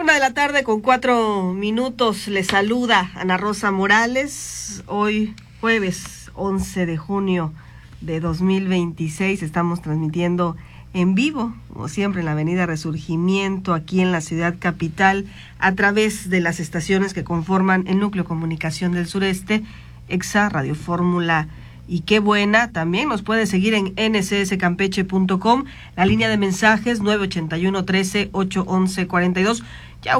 1:04 les saluda Ana Rosa Morales. Hoy jueves 11 de junio de 2026 estamos transmitiendo en vivo, como siempre, en la avenida Resurgimiento, aquí en la ciudad capital, a través de las estaciones que conforman el Núcleo Comunicación del Sureste, EXA, Radio Fórmula y Qué Buena. También nos puede seguir en ncscampeche.com, la línea de mensajes 981-13-811-42. Ya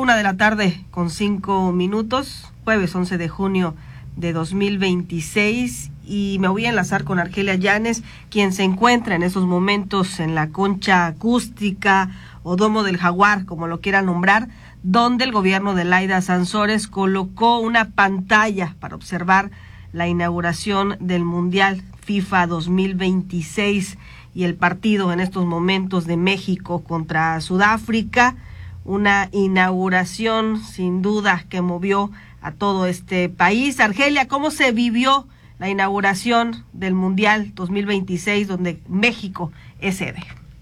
1:05, jueves 11 de junio de 2026, y me voy a enlazar con Argelia Llanes, quien se encuentra en esos momentos en la concha acústica o Domo del Jaguar, como lo quiera nombrar, donde el gobierno de Laida Sansores colocó una pantalla para observar la inauguración del Mundial FIFA 2026 y el partido en estos momentos de México contra Sudáfrica. Una inauguración sin duda que movió a todo este país. Argelia, ¿cómo se vivió la inauguración del Mundial 2026 donde México es sede?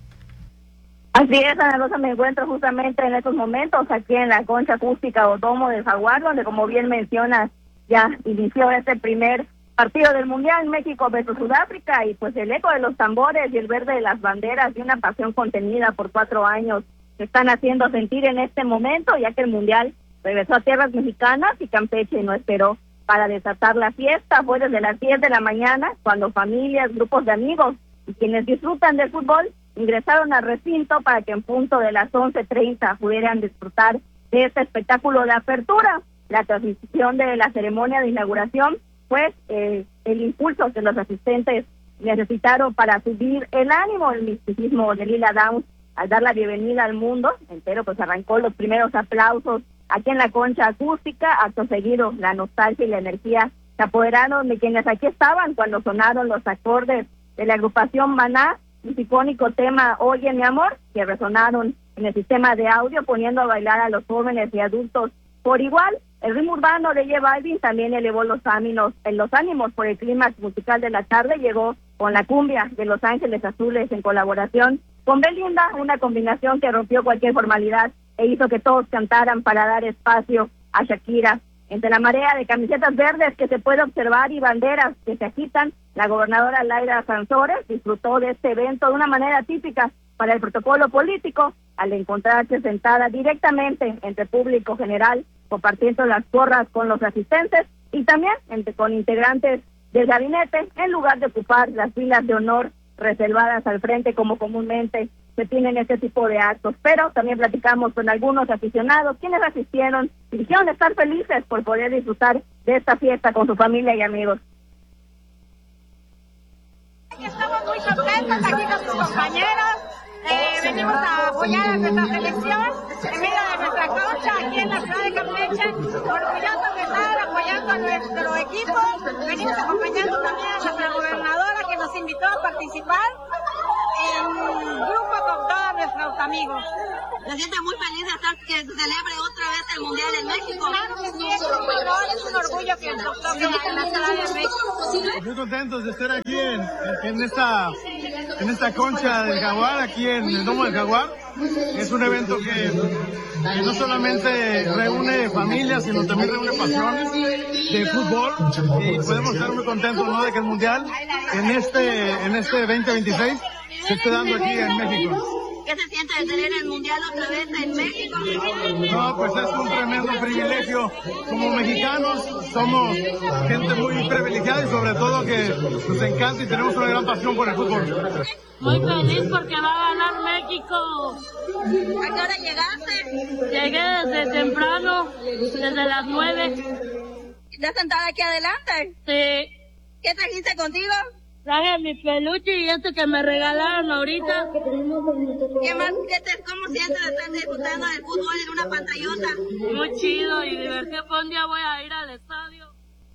Así es, Ana Rosa, me encuentro justamente en estos momentos aquí en la concha acústica o Domo del Jaguar, donde, como bien mencionas, ya inició este primer partido del Mundial, México versus Sudáfrica, y pues el eco de los tambores y el verde de las banderas y una pasión contenida por 4 años se están haciendo sentir en este momento, ya que el Mundial regresó a tierras mexicanas y Campeche no esperó para desatar la fiesta. Fue desde las 10 de la mañana cuando familias, grupos de amigos y quienes disfrutan del fútbol ingresaron al recinto para que en punto de las 11:30 pudieran disfrutar de este espectáculo de apertura. La transmisión de la ceremonia de inauguración, pues el impulso que los asistentes necesitaron para subir el ánimo, el misticismo de Lila Downs al dar la bienvenida al mundo entero, pues arrancó los primeros aplausos aquí en la concha acústica. Acto seguido, la nostalgia y la energía se apoderaron de quienes aquí estaban cuando sonaron los acordes de la agrupación Maná, un icónico tema Oye mi amor, que resonaron en el sistema de audio, poniendo a bailar a los jóvenes y adultos por igual. El ritmo urbano de J Balvin también elevó los ánimos por el clímax musical de la tarde. Llegó con la cumbia de Los Ángeles Azules en colaboración con Belinda, una combinación que rompió cualquier formalidad e hizo que todos cantaran para dar espacio a Shakira. Entre la marea de camisetas verdes que se puede observar y banderas que se agitan, la gobernadora Laida Sansores disfrutó de este evento de una manera típica para el protocolo político, al encontrarse sentada directamente entre público general, compartiendo las porras con los asistentes y también con integrantes del gabinete, en lugar de ocupar las filas de honor reservadas al frente como comúnmente se tienen este tipo de actos. Pero también platicamos con algunos aficionados quienes asistieron y dijeron estar felices por poder disfrutar de esta fiesta con su familia y amigos. Estamos muy contentos aquí con sus compañeros. Venimos a apoyar a nuestra selección en medio de nuestra concha aquí en la ciudad de Campeche, orgullosos de estar apoyando a nuestro equipo. Venimos acompañando también a nuestra gobernadora, que nos invitó a participar en grupo con todos nuestros amigos. ¿Se siente muy feliz de estar que se celebre otra vez el Mundial en México? Claro que sí, es un orgullo que nos toque en la ciudad de México. Muy contentos de estar aquí en esta concha del Jaguar, aquí en el Domo del Jaguar. Es un evento que no solamente reúne familias, sino también reúne pasiones de fútbol, y podemos estar muy contentos, ¿no?, de que el Mundial en este 2026 se esté dando aquí en México. ¿Qué se siente de tener el Mundial otra vez en México? No, pues es un tremendo privilegio. Como mexicanos somos gente muy privilegiada y sobre todo que nos encanta y tenemos una gran pasión por el fútbol. Muy feliz porque va a ganar México. ¿A qué hora llegaste? Llegué desde temprano, desde las 9. ¿Estás sentada aquí adelante? Sí. ¿Qué trajiste contigo? Traje mi peluche y este que me regalaron ahorita. ¿Qué más? ¿Cómo sientes de estar disfrutando del fútbol en una pantallota? Muy chido y divertido. Un día voy a ir al estadio.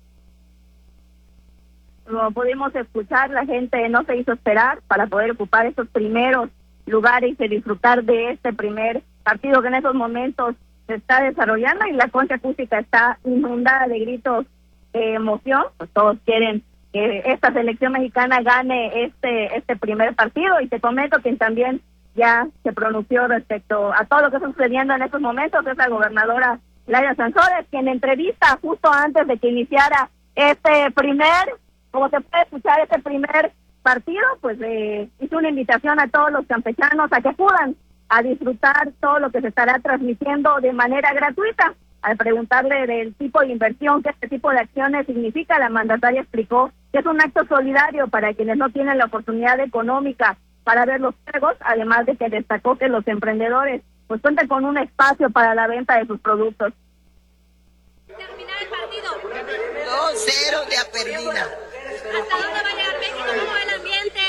Como pudimos escuchar, la gente no se hizo esperar para poder ocupar estos primeros lugares y disfrutar de este primer partido que en esos momentos se está desarrollando, y la concha acústica está inundada de gritos de emoción. Pues todos quieren que esta selección mexicana gane este primer partido, y te comento que también ya se pronunció respecto a todo lo que está sucediendo en estos momentos. Es la gobernadora Laida Sansores, quien en entrevista justo antes de que iniciara este primer, como se puede escuchar, este primer partido, pues hizo una invitación a todos los campechanos a que acudan a disfrutar todo lo que se estará transmitiendo de manera gratuita. Al preguntarle del tipo de inversión que este tipo de acciones significa, la mandataria explicó que es un acto solidario para quienes no tienen la oportunidad económica para ver los juegos, además de que destacó que los emprendedores pues cuentan con un espacio para la venta de sus productos. Terminar el partido. 2-0 de Aperdina. ¿Hasta dónde va a llegar México? ¿Cómo va el ambiente?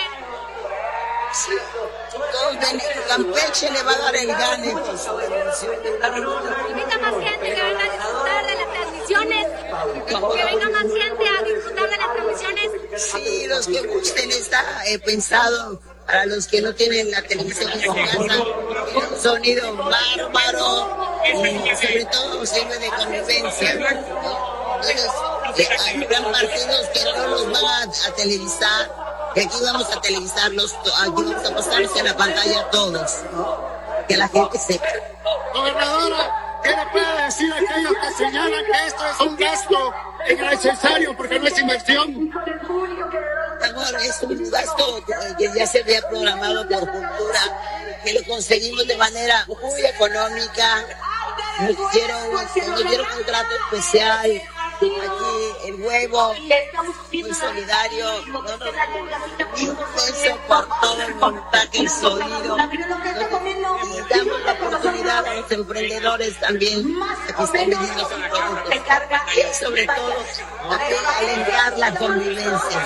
Sí, todos venimos, Campeche le va a dar el gane por su evolución. Invita más gente que venga a disfrutar de las transmisiones. Que venga más gente a disfrutar de las transmisiones. Sí, los que gusten, está pensado para los que no tienen la televisión en su casa, un sonido bárbaro y sobre todo sirve de convivencia. Entonces, habrán partidos que no los van a televisar, que aquí vamos a televisarlos, aquí vamos a pasarlos en la pantalla todos, que la gente sepa. Gobernadora, ¿qué le puede decir a aquellos que señalan que esto es un gasto innecesario porque no es inversión? Amor, es un gasto que ya se había programado por cultura, que lo conseguimos de manera muy económica. Nos dieron un trato especial. Aquí el huevo, muy solidario, y un beso por todo el montaje y sonido. Y damos la oportunidad a los emprendedores también a que estén vendiendo sus productos. Y sobre todo, alentar la convivencia.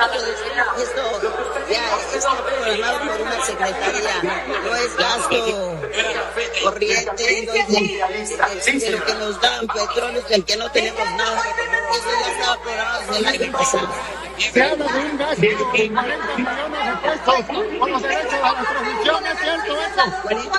Esto ya está programado por una secretaría, no es gasto corriente, no es de lo que nos dan petróleo, del que no tenemos nada. Eso ya estaba programado desde el año pasado. Se habla de un gasto de 40 millones de pesos por los derechos a la transmisión, ¿es cierto eso?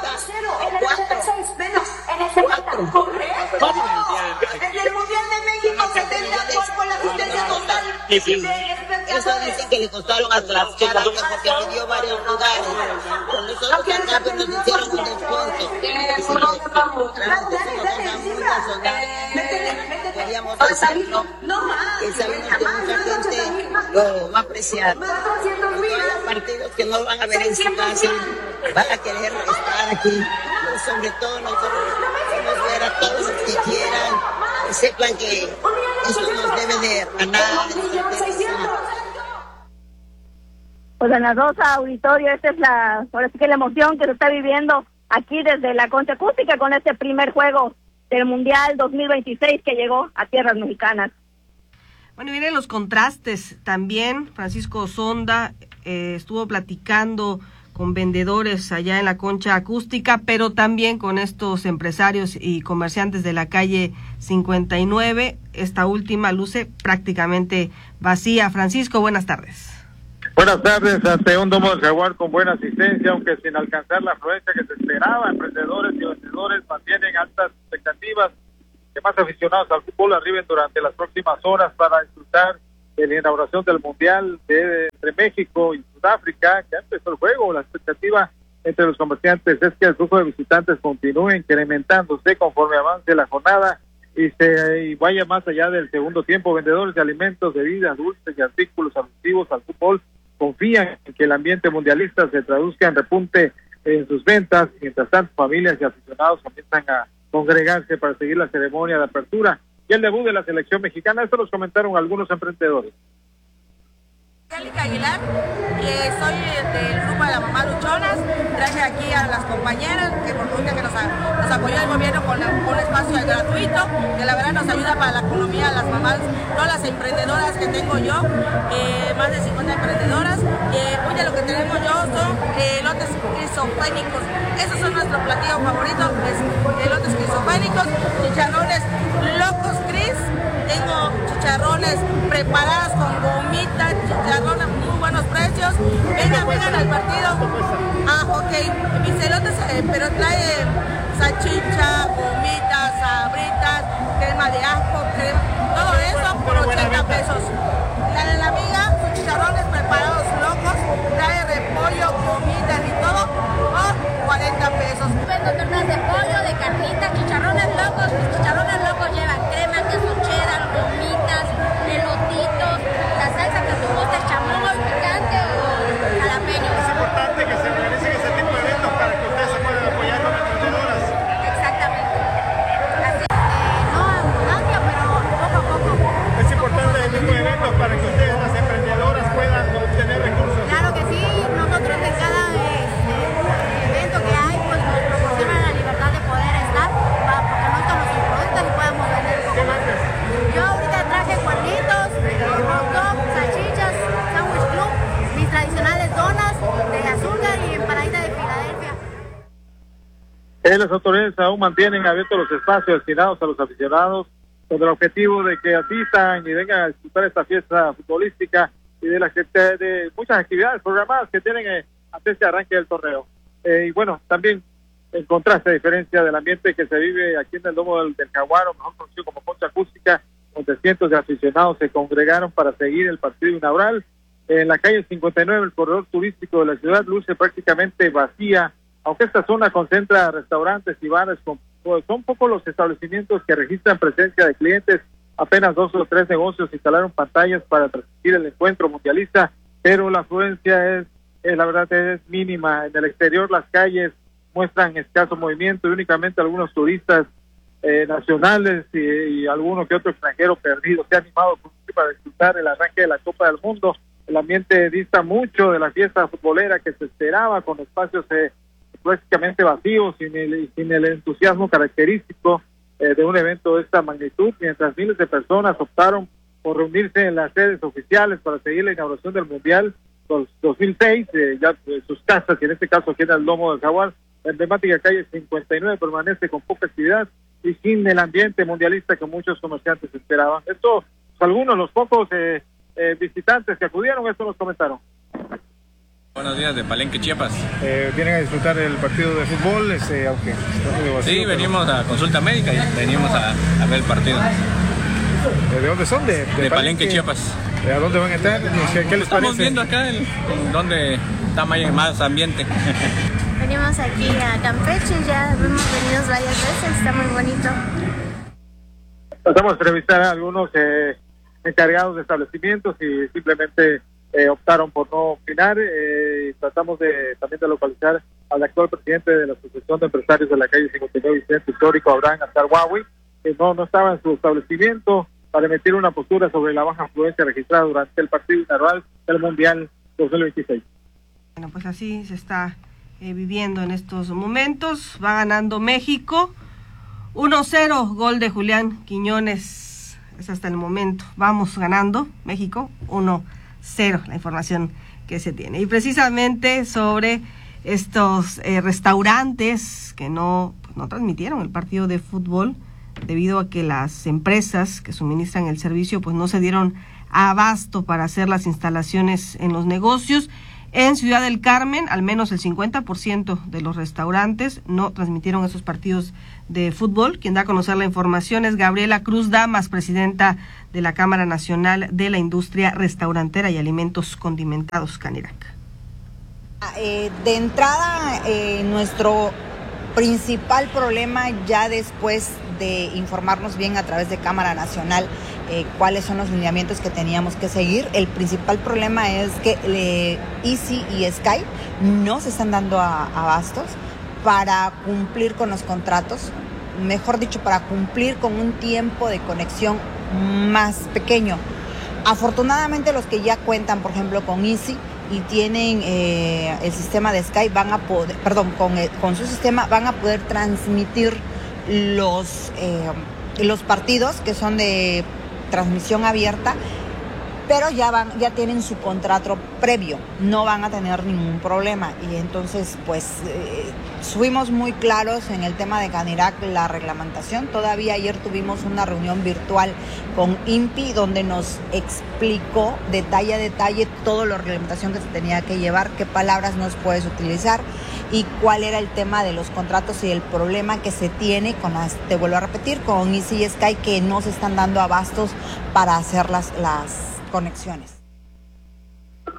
4. Desde el Mundial de México 70 por la asistencia total. Eso dicen que le costaron a Tlaxcala porque pidió varios lugares. Con nosotros acá pues, nos hicieron un descuento. Realmente es una cosa muy razonable. Queríamos hacerlo. Y sabemos que mucha gente lo va a apreciar. Todos los partidos que no van a ver en su casa van a querer estar aquí. Pero sobre todo nosotros queremos ver a todos los que quieran, que sepan que esto nos debe de ganar. Pues Ana Rosa, auditorio, esta es ahora sí que la emoción que se está viviendo aquí desde la Concha Acústica con este primer juego del Mundial 2026 que llegó a tierras mexicanas. Bueno, y vienen los contrastes también. Francisco Sonda estuvo platicando con vendedores allá en la Concha Acústica, pero también con estos empresarios y comerciantes de la calle 59. Esta última luce prácticamente vacía. Francisco, buenas tardes. Buenas tardes. Ante un domo del Jaguar con buena asistencia, aunque sin alcanzar la afluencia que se esperaba, emprendedores y vendedores mantienen altas expectativas que más aficionados al fútbol arriben durante las próximas horas para disfrutar de la inauguración del Mundial entre México y Sudáfrica. Ya empezó el juego. La expectativa entre los comerciantes es que el flujo de visitantes continúe incrementándose conforme avance la jornada y vaya más allá del segundo tiempo. Vendedores de alimentos, bebidas, dulces y artículos alusivos al fútbol confían en que el ambiente mundialista se traduzca en repunte en sus ventas. Mientras tanto, familias y aficionados comienzan a congregarse para seguir la ceremonia de apertura y el debut de la selección mexicana. Esto los comentaron algunos emprendedores. Angélica Aguilar, soy del grupo de las mamás luchonas. Traje aquí a las compañeras que nos apoyó el gobierno con un espacio gratuito que la verdad nos ayuda para la economía de las mamás, todas las emprendedoras que tengo yo, más de 50 emprendedoras. Hoy de lo que tenemos yo son elotes crisofénicos. Esos son nuestro platillo favorito, elotes crisofénicos, chicharrones locos Cris. Tengo chicharrones preparados con gomitas, chicharrones muy buenos precios. Vengan al partido. Ok, mis elotes, pero trae salchicha, gomitas, sabritas, crema de ajo, todo eso por 80 pesos. La de la amiga, sus chicharrones preparados locos, trae repollo, gomitas y todo, por deliciosos. Vendo tortas de pollo, de carnitas, chicharrones locos. Los chicharrones locos llevan crema, queso cheddar, gomitas, elotitos, la salsa que te gusta, chamoy, picante o jalapeño. Es importante que se realicen ese tipo de eventos para que ustedes se puedan apoyar con emprendedoras. Exactamente. Así, no abundancia, pero poco a poco. Es importante ese tipo de eventos para que ustedes, las emprendedoras, puedan obtener recursos. Claro que sí, nosotros de cada evento que hay, pues nos proporciona la libertad de poder estar, porque muestran nuestros productos y podamos vender. ¿Qué vendes? Yo ahorita traje cuernitos, hot dog, salchichas, sandwich club, mis tradicionales donas de azúcar y empanadita de Filadelfia. Las autoridades aún mantienen abiertos los espacios destinados a los aficionados con el objetivo de que asistan y vengan a disfrutar esta fiesta futbolística y de muchas actividades programadas que tienen ante este arranque del torneo. Y bueno, también en contraste, a diferencia del ambiente que se vive aquí en el Domo del Jaguar, o mejor conocido como Concha Acústica, donde cientos de aficionados se congregaron para seguir el partido inaugural. En la calle 59, el corredor turístico de la ciudad luce prácticamente vacía, aunque esta zona concentra restaurantes y bares. Son pocos los establecimientos que registran presencia de clientes. Apenas 2 o 3 negocios instalaron pantallas para transmitir el encuentro mundialista, pero la afluencia es la verdad es mínima. En el exterior las calles muestran escaso movimiento y únicamente algunos turistas nacionales y alguno que otro extranjero perdido se ha animado para disfrutar el arranque de la Copa del Mundo. El ambiente dista mucho de la fiesta futbolera que se esperaba, con espacios prácticamente vacíos, sin el entusiasmo característico de un evento de esta magnitud, mientras miles de personas optaron por reunirse en las sedes oficiales para seguir la inauguración del Mundial 2006, ya en sus casas, y en este caso aquí en el Domo del Jaguar. La emblemática calle 59 permanece con poca actividad y sin el ambiente mundialista que muchos comerciantes esperaban. Esto, algunos, los pocos visitantes que acudieron, esto nos comentaron. Buenos días, de Palenque, Chiapas. ¿Vienen a disfrutar el partido de fútbol, aunque está muy vacío? Sí, venimos a consulta médica y venimos a ver el partido. ¿De dónde son? De Palenque, Chiapas. ¿A dónde van a estar? ¿Qué les Estamos parece? viendo acá donde está más ambiente. Venimos aquí a Campeche, ya hemos venido varias veces, está muy bonito. Pasamos a entrevistar a algunos encargados de establecimientos y simplemente optaron por no opinar. Tratamos también de localizar al actual presidente de la Asociación de Empresarios de la calle 59 Centro Histórico, Abraham Azarhuawi, que no estaba en su establecimiento, para emitir una postura sobre la baja afluencia registrada durante el partido inaugural del Mundial 2026. Bueno, pues así se está viviendo en estos momentos. Va ganando México 1-0, gol de Julián Quiñones. Es hasta el momento. Vamos ganando México 1-0, la información que se tiene. Y precisamente sobre estos restaurantes que no transmitieron el partido de fútbol, debido a que las empresas que suministran el servicio pues no se dieron abasto para hacer las instalaciones en los negocios. En Ciudad del Carmen, al menos el 50% de los restaurantes no transmitieron esos partidos de fútbol. Quien da a conocer la información es Gabriela Cruz Damas, presidenta de la Cámara Nacional de la Industria Restaurantera y Alimentos Condimentados, Canirac. De entrada, nuestro principal problema, ya después de informarnos bien a través de Cámara Nacional cuáles son los lineamientos que teníamos que seguir, el principal problema es que Easy y Sky no se están dando abastos para cumplir con los contratos, mejor dicho, para cumplir con un tiempo de conexión más pequeño. Afortunadamente, los que ya cuentan, por ejemplo, con Easy y tienen el sistema de Sky van a poder, con su sistema van a poder transmitir los partidos que son de transmisión abierta, pero ya tienen su contrato previo, no van a tener ningún problema. Y entonces pues fuimos muy claros en el tema de Canirac, la reglamentación. Todavía ayer tuvimos una reunión virtual con INPI donde nos explicó detalle a detalle toda la reglamentación que se tenía que llevar, qué palabras no puedes utilizar y cuál era el tema de los contratos y el problema que se tiene con te vuelvo a repetir, con Easy y Sky, que no se están dando abastos para hacer las conexiones.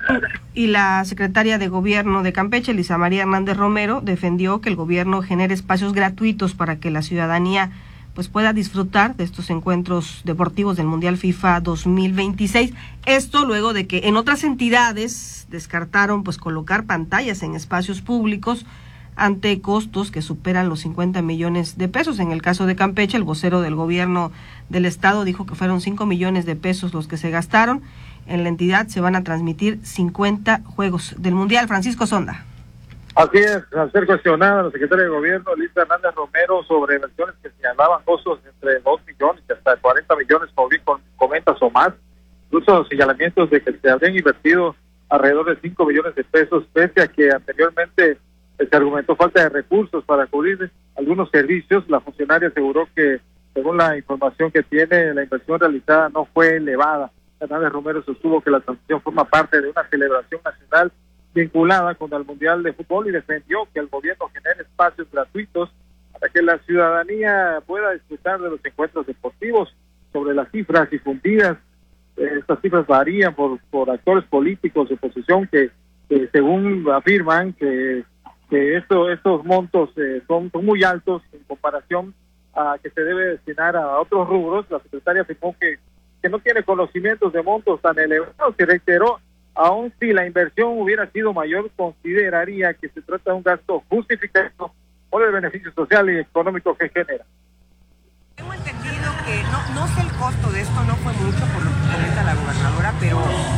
Y la secretaria de Gobierno de Campeche, Elisa María Hernández Romero, defendió que el gobierno genere espacios gratuitos para que la ciudadanía pues pueda disfrutar de estos encuentros deportivos del Mundial FIFA 2026. Esto luego de que en otras entidades descartaron pues colocar pantallas en espacios públicos ante costos que superan los 50 millones de pesos. En el caso de Campeche, el vocero del gobierno del estado dijo que fueron 5 millones de pesos los que se gastaron. En la entidad se van a transmitir 50 juegos del Mundial. Francisco Sonda. Así es, al ser cuestionada la secretaria de Gobierno, Elisa Hernández Romero, sobre versiones que señalaban costos entre 2 millones y hasta 40 millones, como bien comentas, o más, incluso señalamientos de que se habrían invertido alrededor de 5 millones de pesos, pese a que anteriormente se argumentó falta de recursos para cubrir algunos servicios. La funcionaria aseguró que, según la información que tiene, la inversión realizada no fue elevada. Hernández Romero sostuvo que la transmisión forma parte de una celebración nacional vinculada con el Mundial de Fútbol y defendió que el gobierno genere espacios gratuitos para que la ciudadanía pueda disfrutar de los encuentros deportivos. Sobre las cifras difundidas, estas cifras varían por actores políticos de oposición que según afirman que estos montos son muy altos en comparación a que se debe destinar a otros rubros. La secretaria afirmó que no tiene conocimientos de montos tan elevados y reiteró, aun si la inversión hubiera sido mayor, consideraría que se trata de un gasto justificado por el beneficio social y económico que genera. Tengo entendido que no sé el costo de esto, no fue mucho por lo que comenta la gobernadora, pero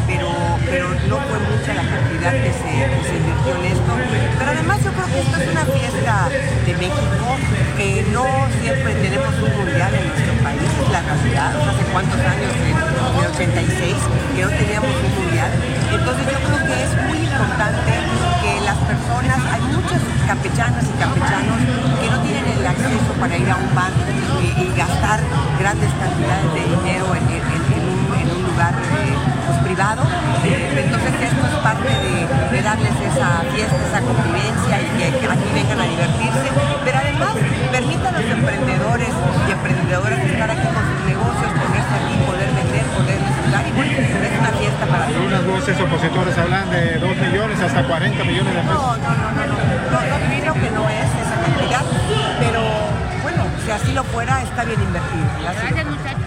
no fue mucha la cantidad que se invirtió en esto. Pero además yo creo que esto es una fiesta de México, que no siempre tenemos un mundial en nuestro país, es la realidad. Hace cuántos años, en el 86, que no teníamos un mundial. Entonces yo creo que es muy importante que las personas, hay muchos campechanas y campechanos que no tienen el acceso para ir a un bar y gastar grandes cantidades de dinero en un lugar pues, privado. Entonces esto es parte de darles esa fiesta, esa convivencia y que aquí vengan a divertirse, pero además permite a los emprendedores y emprendedoras estar aquí con sus negocios, ponerse aquí, poder vender, poder disfrutar, y bueno, es una fiesta para todos. Algunas voces opositoras hablan de 2 millones hasta 40 millones de pesos. No, creo que no es esa cantidad, pero bueno, si así lo fuera, está bien invertido. Gracias, muchachos.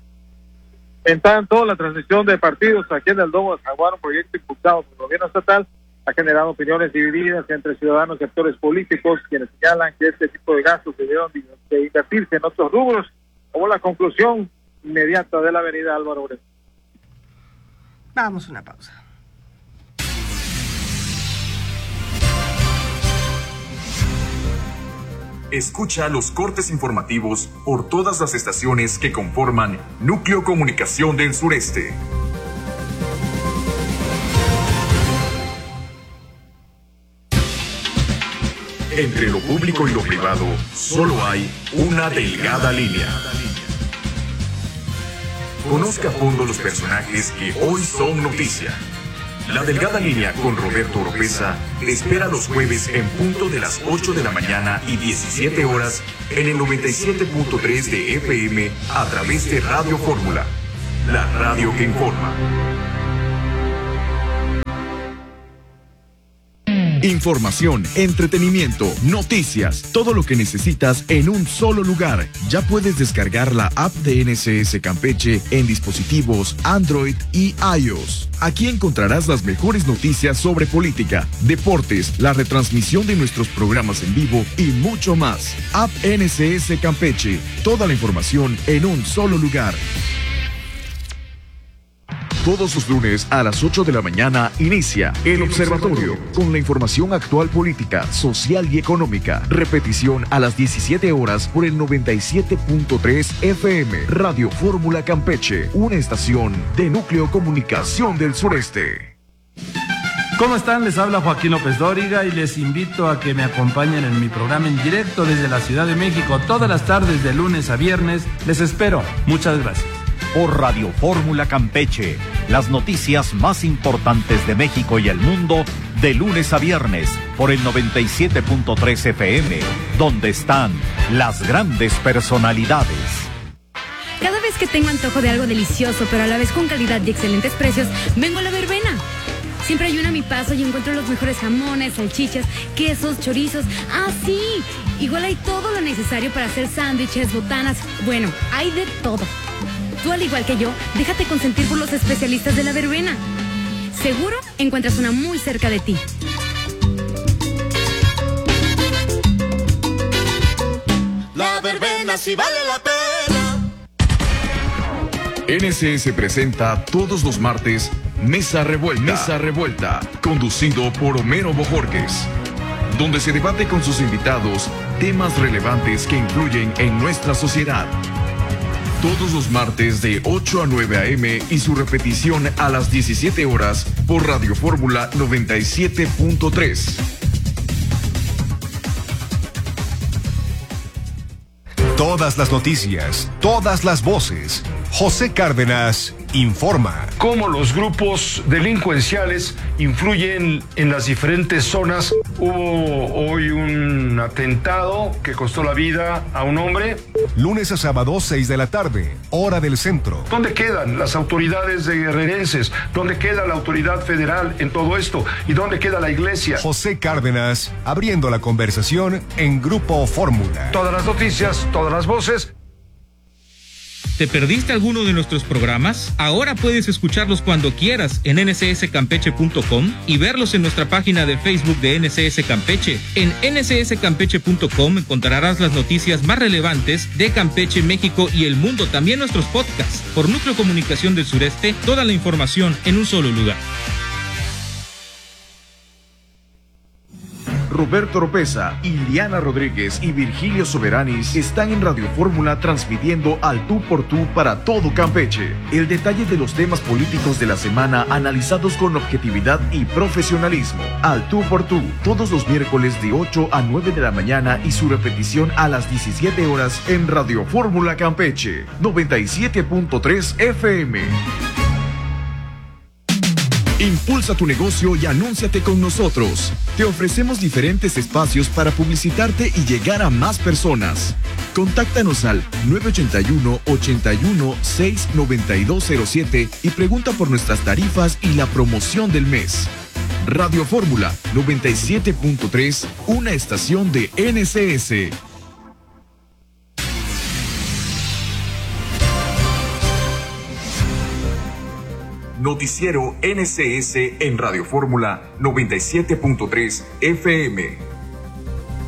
En tanto, la transmisión de partidos aquí en el Domo de Jaguar, un proyecto impulsado por el gobierno estatal, ha generado opiniones divididas entre ciudadanos y actores políticos, quienes señalan que este tipo de gastos debieron de invertirse en otros rubros, como la conclusión inmediata de la avenida Álvaro Obregón. Vamos a una pausa. Escucha los cortes informativos por todas las estaciones que conforman Núcleo Comunicación del Sureste. Entre lo público y lo privado, solo hay una delgada línea. Conozca a fondo los personajes que hoy son noticia. La delgada línea con Roberto Oropeza te espera los jueves en punto de las 8 de la mañana y 17 horas en el 97.3 de FM a través de Radio Fórmula, la radio que informa. Información, entretenimiento, noticias, todo lo que necesitas en un solo lugar. Ya puedes descargar la app de NSS Campeche en dispositivos Android y iOS. Aquí encontrarás las mejores noticias sobre política, deportes, la retransmisión de nuestros programas en vivo y mucho más. App NSS Campeche, toda la información en un solo lugar. Todos los lunes a las 8 de la mañana inicia El Observatorio con la información actual política, social y económica. Repetición a las 17 horas por el 97.3 FM. Radio Fórmula Campeche, una estación de Núcleo Comunicación del Sureste. ¿Cómo están? Les habla Joaquín López Dóriga y les invito a que me acompañen en mi programa en directo desde la Ciudad de México todas las tardes de lunes a viernes. Les espero. Muchas gracias. Por Radio Fórmula Campeche, las noticias más importantes de México y el mundo, de lunes a viernes, por el 97.3 FM, donde están las grandes personalidades. Cada vez que tengo antojo de algo delicioso, pero a la vez con calidad y excelentes precios, vengo a La Verbena. Siempre hay una a mi paso y encuentro los mejores jamones, salchichas, quesos, chorizos. ¡Ah, sí! Igual hay todo lo necesario para hacer sándwiches, botanas. Bueno, hay de todo. Tú, al igual que yo, déjate consentir por los especialistas de la verbena. Seguro encuentras una muy cerca de ti. La verbena sí vale la pena. NSS presenta todos los martes Mesa Revuelta, conducido por Homero Bojorquez, donde se debate con sus invitados temas relevantes que influyen en nuestra sociedad. Todos los martes de 8 a 9 a.m. y su repetición a las 17 horas por Radio Fórmula 97.3. Todas las noticias, todas las voces. José Cárdenas informa. Cómo los grupos delincuenciales influyen en las diferentes zonas. Hubo hoy un atentado que costó la vida a un hombre. Lunes a sábado, 6 de la tarde, hora del centro. ¿Dónde quedan las autoridades de guerrerenses? ¿Dónde queda la autoridad federal en todo esto? ¿Y dónde queda la iglesia? José Cárdenas, abriendo la conversación en Grupo Fórmula. Todas las noticias, todas las voces. ¿Te perdiste alguno de nuestros programas? Ahora puedes escucharlos cuando quieras en ncscampeche.com y verlos en nuestra página de Facebook de NCS Campeche. En ncscampeche.com encontrarás las noticias más relevantes de Campeche, México y el mundo, también nuestros podcasts. Por Núcleo Comunicación del Sureste, toda la información en un solo lugar. Roberto Oropesa, Iliana Rodríguez y Virgilio Soberanis están en Radio Fórmula transmitiendo al tú por tú para todo Campeche. El detalle de los temas políticos de la semana analizados con objetividad y profesionalismo. Al tú por tú, todos los miércoles de 8 a 9 de la mañana y su repetición a las 17 horas en Radio Fórmula Campeche, 97.3 FM. Impulsa tu negocio y anúnciate con nosotros. Te ofrecemos diferentes espacios para publicitarte y llegar a más personas. Contáctanos al 981-81-69207 y pregunta por nuestras tarifas y la promoción del mes. Radio Fórmula 97.3, una estación de NCS. Noticiero NCS en Radio Fórmula 97.3 FM.